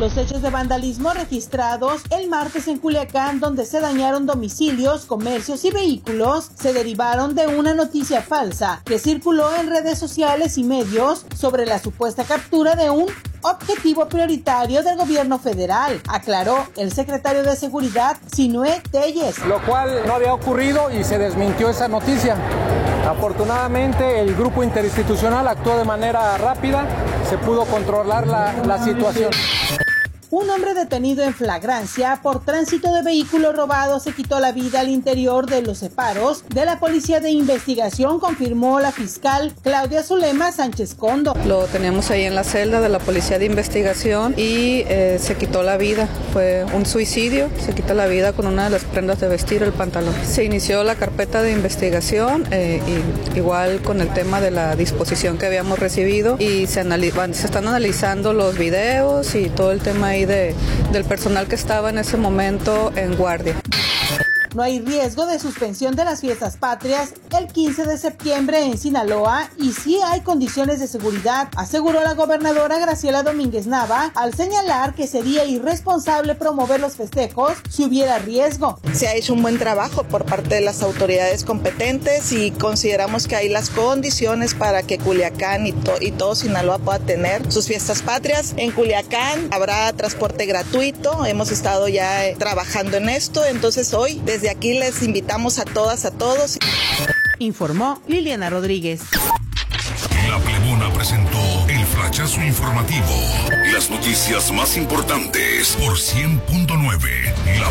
Los hechos de vandalismo registrados el martes en Culiacán, donde se dañaron domicilios, comercios y vehículos, se derivaron de una noticia falsa que circuló en redes sociales y medios sobre la supuesta captura de un objetivo prioritario del gobierno federal, aclaró el secretario de Seguridad, Zinue Telles. Lo cual no había ocurrido y se desmintió esa noticia. Afortunadamente el grupo interinstitucional actuó de manera rápida, se pudo controlar la situación. Un hombre detenido en flagrancia por tránsito de vehículo robado se quitó la vida al interior de los separos de la Policía de Investigación, confirmó la fiscal Claudia Zulema Sánchez Condo. Lo teníamos ahí en la celda de la Policía de Investigación y se quitó la vida. Fue un suicidio, se quita la vida con una de las prendas de vestir, el pantalón. Se inició la carpeta de investigación, igual con el tema de la disposición que habíamos recibido, y se están analizando los videos y todo el tema ahí del personal que estaba en ese momento en guardia. No hay riesgo de suspensión de las fiestas patrias el 15 de septiembre en Sinaloa y sí hay condiciones de seguridad, aseguró la gobernadora Graciela Domínguez Nava al señalar que sería irresponsable promover los festejos si hubiera riesgo. Se ha hecho un buen trabajo por parte de las autoridades competentes y consideramos que hay las condiciones para que Culiacán y todo Sinaloa pueda tener sus fiestas patrias. En Culiacán habrá transporte gratuito, hemos estado ya trabajando en esto, entonces hoy desde aquí les invitamos a todas, a todos. Informó Liliana Rodríguez. La Plebona presentó el flachazo informativo. Las noticias más importantes por 100.9. La